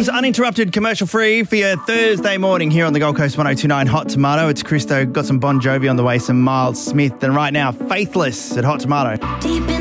songs uninterrupted, commercial free for your Thursday morning here on the Gold Coast 102.9 Hot Tomato. It's Christo, got some Bon Jovi on the way, some Miles Smith, and right now, Faithless at Hot Tomato. Deep in